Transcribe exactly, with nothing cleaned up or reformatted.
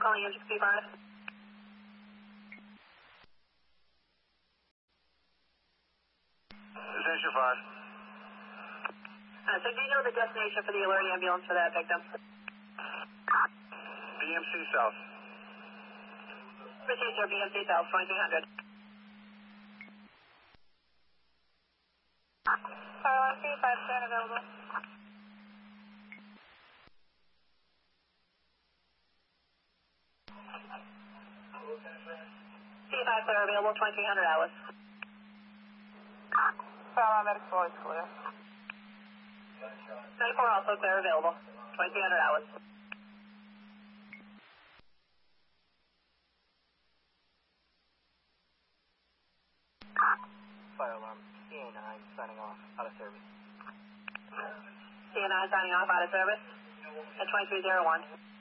calling in sixty-five. Destination five. Uh, so do you know the destination for the alert ambulance for that victim? B M C South. Proceed, sir. B M C South, twenty-three hundred. Caroline, C five, stand available. C five, clear available, twenty-three hundred hours. Caroline, medic four is clear. Medic four also clear available, twenty-three hundred hours. Fire alarm, C A nine signing off, out of service. C A nine signing off, out of service, at twenty-three oh one.